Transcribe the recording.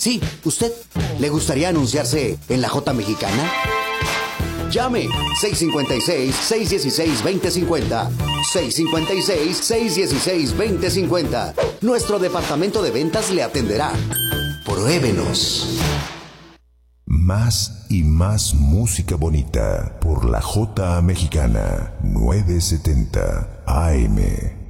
Sí, ¿usted le gustaría anunciarse en la J Mexicana? Llame 656-616-2050. 656-616-2050. Nuestro departamento de ventas le atenderá. Pruébenos. Más y más música bonita por la J Mexicana 970 AM.